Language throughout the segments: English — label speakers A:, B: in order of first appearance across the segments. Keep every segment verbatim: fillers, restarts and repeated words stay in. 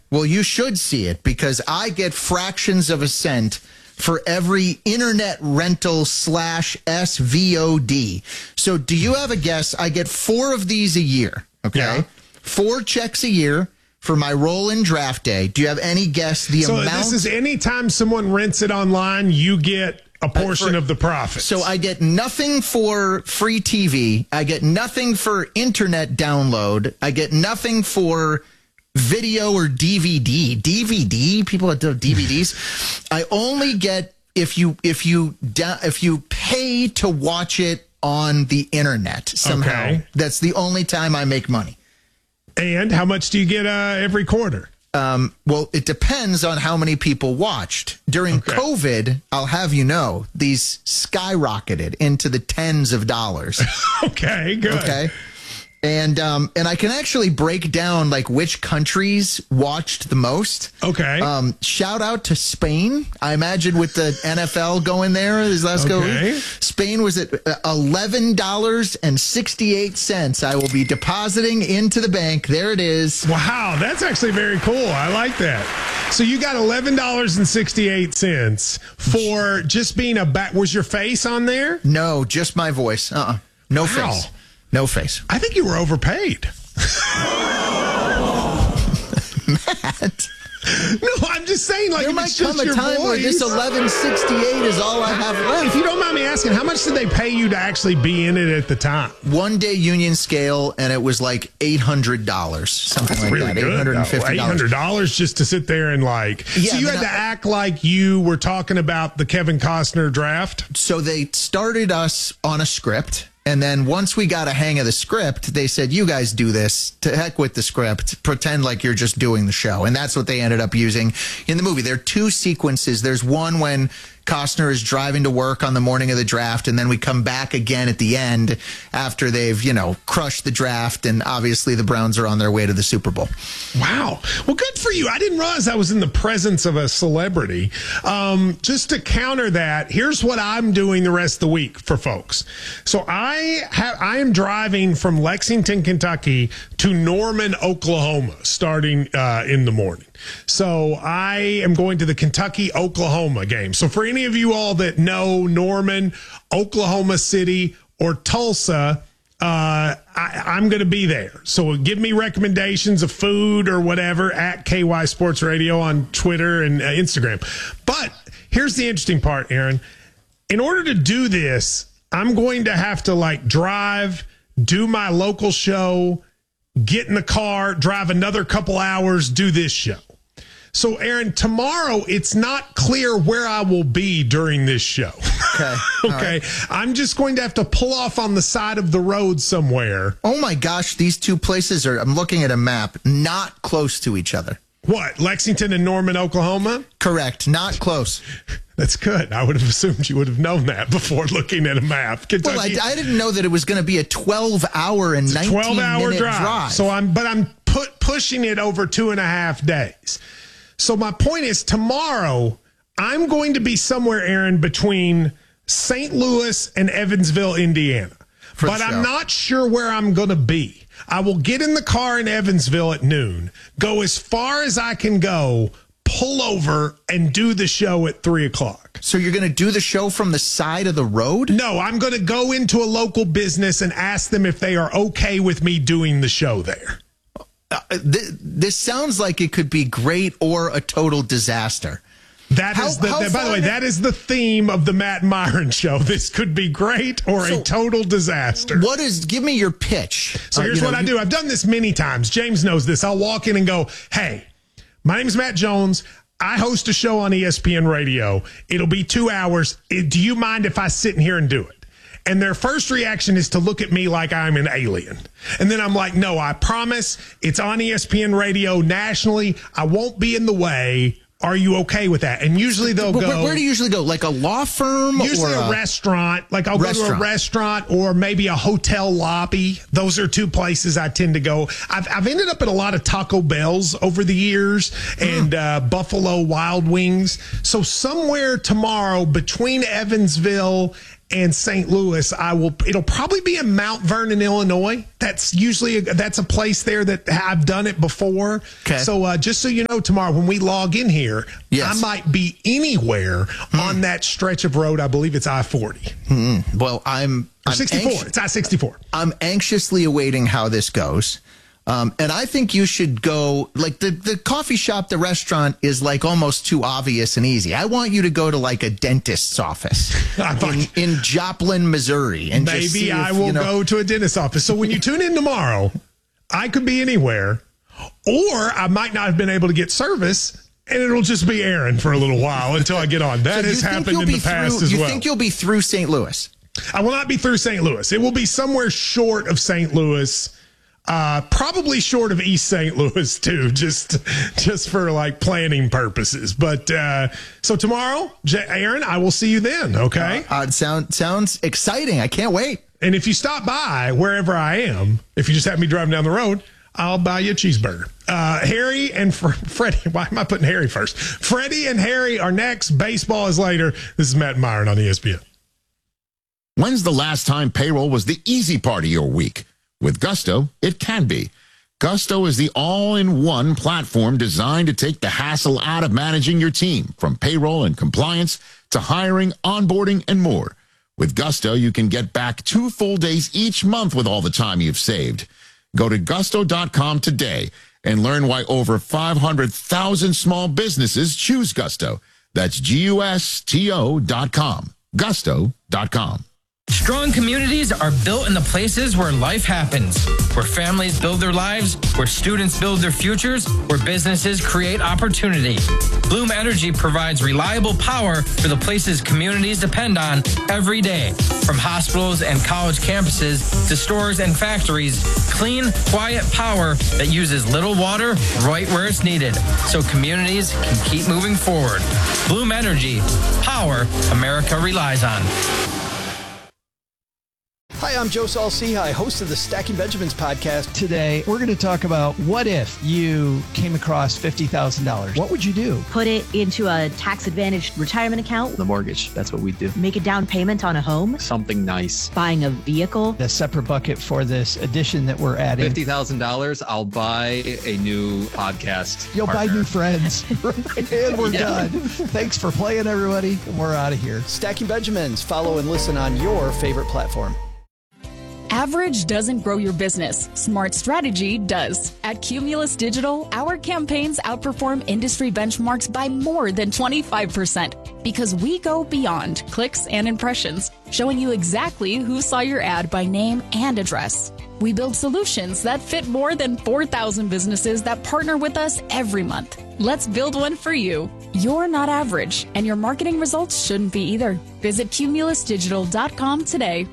A: Well, you should see it because I get fractions of a cent for every internet rental slash S V O D. So do you have a guess? I get four of these a year, okay? Yeah. Four checks a year for my roll-in draft day. Do you have any guess the
B: so
A: amount?
B: So this is anytime someone rents it online, you get a portion uh, for, of the profits.
A: So I get nothing for free T V. I get nothing for internet download. I get nothing for video or D V D. D V D? People that do D V Ds. I only get if you if you if you pay to watch it on the internet somehow. Okay. That's the only time I make money.
B: And how much do you get uh, every quarter?
A: Um, well, it depends on how many people watched. During okay. COVID, I'll have you know, these skyrocketed into the tens of dollars.
B: Okay, good.
A: Okay. And um, and I can actually break down like which countries watched the most.
B: Okay.
A: Um, shout out to Spain. I imagine with the N F L going there, is let's okay. go. Spain was at eleven dollars and sixty-eight cents. I will be depositing into the bank. There it is.
B: Wow, that's actually very cool. I like that. So you got eleven dollars and sixty-eight cents for just being a back. Was your face on there?
A: No, just my voice. Uh-uh. No
B: wow.
A: face. No face.
B: I think you were overpaid.
A: Matt.
B: No, I'm just saying, like,
A: there
B: if
A: might
B: it's
A: come
B: just
A: a
B: your
A: time
B: voice,
A: where this eleven sixty-eight is all I have left.
B: If you don't mind me asking, how much did they pay you to actually be in it at the time?
A: One day union scale, and it was like eight hundred dollars, something
B: That's
A: like
B: really
A: that.
B: Good,
A: eight hundred fifty dollars.
B: eight hundred dollars just to sit there and like. Yeah, so you had to I, act like you were talking about the Kevin Costner draft.
A: So they started us on a script. And then once we got a hang of the script, they said, you guys do this. To heck with the script. Pretend like you're just doing the show. And that's what they ended up using in the movie. There are two sequences. There's one when Costner is driving to work on the morning of the draft, and then we come back again at the end after they've, you know, crushed the draft, and obviously the Browns are on their way to the Super Bowl.
B: Wow. Well, good for you. I didn't realize I was in the presence of a celebrity. Um, just to counter that, here's what I'm doing the rest of the week for folks. So I have, I am driving from Lexington, Kentucky to Norman, Oklahoma, starting uh, in the morning. So I am going to the Kentucky-Oklahoma game. So for any of you all that know Norman, Oklahoma City, or Tulsa, uh, I, I'm going to be there. So give me recommendations of food or whatever at K Y Sports Radio on Twitter and uh, Instagram. But here's the interesting part, Aaron. In order to do this, I'm going to have to like drive, do my local show, get in the car, drive another couple hours, do this show. So, Aaron, tomorrow, it's not clear where I will be during this show.
A: Okay.
B: Okay. Right. I'm just going to have to pull off on the side of the road somewhere.
A: Oh, my gosh. These two places are, I'm looking at a map, not close to each other.
B: What? Lexington and Norman, Oklahoma?
A: Correct. Not close.
B: That's good. I would have assumed you would have known that before looking at a map. Kentucky,
A: well, I, I didn't know that it was going to be a twelve hour and nineteen minute drive. drive.
B: So I'm, but I'm put, pushing it over two and a half days. So my point is, tomorrow, I'm going to be somewhere, Aaron, between Saint Louis and Evansville, Indiana. For but I'm not sure where I'm going to be. I will get in the car in Evansville at noon, go as far as I can go, pull over, and do the show at three o'clock.
A: So you're going to do the show from the side of the road?
B: No, I'm going to go into a local business and ask them if they are okay with me doing the show there.
A: Uh, th- this sounds like it could be great or a total disaster.
B: That how, is the, the by the way, that is the theme of the Matt Myron show. This could be great or so, a total disaster.
A: What is, give me your pitch.
B: So uh, here's what know, I do. I've done this many times. James knows this. I'll walk in and go, hey, my name is Matt Jones. I host a show on E S P N Radio. It'll be two hours. Do you mind if I sit in here and do it? And their first reaction is to look at me like I'm an alien. And then I'm like, no, I promise it's on E S P N Radio nationally. I won't be in the way. Are you okay with that? And usually they'll
A: where,
B: go.
A: Where do you usually go? Like a law firm?
B: Usually
A: or
B: a, a restaurant. Like I'll restaurant. go to a restaurant or maybe a hotel lobby. Those are two places I tend to go. I've, I've ended up at a lot of Taco Bells over the years and mm. uh, Buffalo Wild Wings. So somewhere tomorrow between Evansville and Saint Louis, I will. It'll probably be in Mount Vernon, Illinois. That's usually a, that's a place there that I've done it before.
A: Okay.
B: So uh, just so you know, tomorrow when we log in here, yes. I might be anywhere hmm. on that stretch of road. I believe it's I forty.
A: Hmm. Well, I'm, I'm
B: sixty-four.
A: Anx-
B: it's I sixty-four.
A: I'm anxiously awaiting how this goes. Um, and I think you should go, like, the, the coffee shop, the restaurant is, like, almost too obvious and easy. I want you to go to, like, a dentist's office in, in Joplin, Missouri. And
B: maybe
A: just see
B: I
A: if,
B: will
A: you know,
B: go to a dentist's office. So when you tune in tomorrow, I could be anywhere, or I might not have been able to get service, and it'll just be Aaron for a little while until I get on. That so has happened in the past
A: through,
B: as
A: you
B: well.
A: You think you'll be through Saint Louis?
B: I will not be through Saint Louis. It will be somewhere short of Saint Louis. Uh, probably short of East Saint Louis too, just just for like planning purposes. But uh, so tomorrow, J- Aaron, I will see you then. Okay.
A: Uh, uh, sound sounds exciting. I can't wait.
B: And if you stop by wherever I am, if you just have me driving down the road, I'll buy you a cheeseburger. Uh, Harry and Fr- Freddie. Why am I putting Harry first? Freddie and Harry are next. Baseball is later. This is Matt Myron on E S P N.
C: When's the last time payroll was the easy part of your week? With Gusto, it can be. Gusto is the all-in-one platform designed to take the hassle out of managing your team, from payroll and compliance to hiring, onboarding, and more. With Gusto, you can get back two full days each month with all the time you've saved. Go to gusto dot com today and learn why over five hundred thousand small businesses choose Gusto. That's G U S T O dot com. gusto dot com.
D: Strong communities are built in the places where life happens, where families build their lives, where students build their futures, where businesses create opportunity. Bloom Energy provides reliable power for the places communities depend on every day. From hospitals and college campuses to stores and factories, clean, quiet power that uses little water right where it's needed, so communities can keep moving forward. Bloom Energy, power America relies on.
E: Hi, I'm Joe Saul-Sehy, host of the Stacking Benjamins podcast.
F: Today, we're going to talk about what if you came across fifty thousand dollars. What would you do?
G: Put it into a tax-advantaged retirement account.
H: The mortgage, that's what we do.
G: Make a down payment on a home.
H: Something nice.
G: Buying a vehicle.
F: A separate bucket for this addition that we're adding.
H: fifty thousand dollars, I'll buy a new podcast
F: You'll
H: partner.
F: buy new friends. And we're yeah. done. Thanks for playing, everybody. We're out of here.
E: Stacking Benjamins. Follow and listen on your favorite platform.
I: Average doesn't grow your business. Smart strategy does. At Cumulus Digital, our campaigns outperform industry benchmarks by more than twenty-five percent because we go beyond clicks and impressions, showing you exactly who saw your ad by name and address. We build solutions that fit more than four thousand businesses that partner with us every month. Let's build one for you. You're not average, and your marketing results shouldn't be either. Visit cumulus digital dot com today.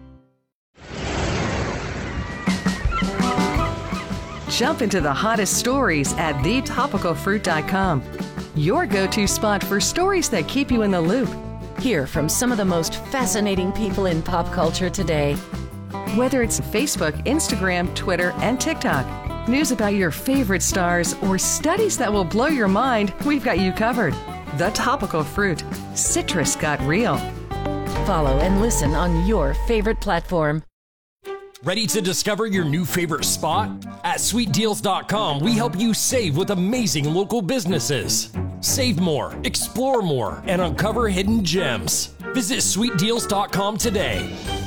J: Jump into the hottest stories at the topical fruit dot com. Your go-to spot for stories that keep you in the loop.
K: Hear from some of the most fascinating people in pop culture today.
J: Whether it's Facebook, Instagram, Twitter, and TikTok, news about your favorite stars, or studies that will blow your mind, we've got you covered. The Topical Fruit. Citrus got real.
K: Follow and listen on your favorite platform.
L: Ready to discover your new favorite spot? At sweet deals dot com, we help you save with amazing local businesses. Save more, explore more, and uncover hidden gems. Visit sweet deals dot com today.